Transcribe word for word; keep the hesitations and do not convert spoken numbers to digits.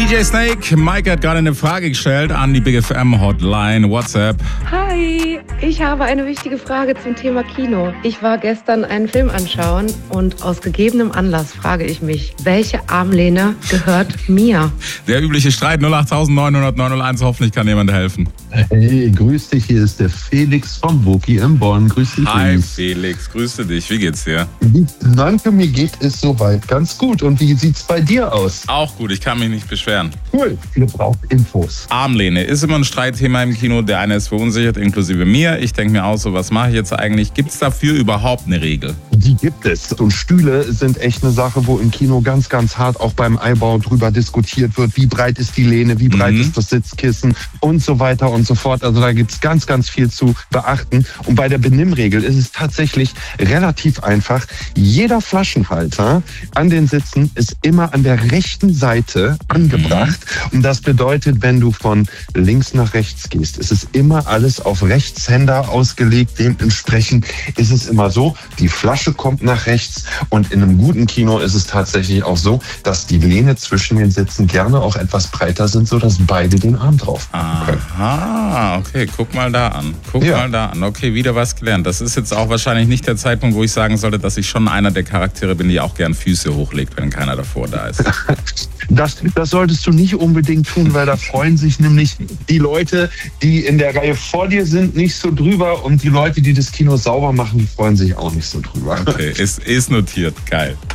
D J Snake, Mike hat gerade eine Frage gestellt an die Big F M Hotline, WhatsApp. Hi, ich habe eine wichtige Frage zum Thema Kino. Ich war gestern einen Film anschauen und aus gegebenem Anlass frage ich mich, welche Armlehne gehört mir? Der übliche Streit null acht neun null null neun null eins, hoffentlich kann jemand helfen. Hey, grüß dich, hier ist der Felix vom Woki in Bonn. Grüß dich. Hi Felix. Felix, grüße dich, wie geht's dir? Danke, mir geht es soweit ganz gut. Und wie sieht's bei dir aus? Auch gut, ich kann mich nicht beschweren. Cool, ihr braucht Infos. Armlehne ist immer ein Streitthema im Kino. Der eine ist verunsichert, inklusive mir. Ich denke mir auch so, was mache ich jetzt eigentlich? Gibt es dafür überhaupt eine Regel? Die gibt es. Und Stühle sind echt eine Sache, wo im Kino ganz, ganz hart auch beim Einbau drüber diskutiert wird. Wie breit ist die Lehne, wie breit mhm. ist das Sitzkissen und so weiter und so fort. Also da gibt es ganz, ganz viel zu beachten. Und bei der Benimmregel ist es tatsächlich relativ einfach. Jeder Flaschenhalter an den Sitzen ist immer an der rechten Seite angebracht. Mhm. Und das bedeutet, wenn du von links nach rechts gehst, ist es immer alles auf Rechtshänder ausgelegt. Dementsprechend ist es immer so, die Flasche kommt nach rechts und in einem guten Kino ist es tatsächlich auch so, dass die Lehne zwischen den Sitzen gerne auch etwas breiter sind, sodass beide den Arm drauf haben können. Aha, okay, guck mal da an. Guck ja. mal da an. Okay, wieder was gelernt. Das ist jetzt auch wahrscheinlich nicht der Zeitpunkt, wo ich sagen sollte, dass ich schon einer der Charaktere bin, die auch gern Füße hochlegt, wenn keiner davor da ist. Das, das solltest du nicht unbedingt tun, weil da freuen sich nämlich die Leute, die in der Reihe vor dir sind, nicht so drüber und die Leute, die das Kino sauber machen, die freuen sich auch nicht so drüber. Okay, ist, ist notiert. Geil.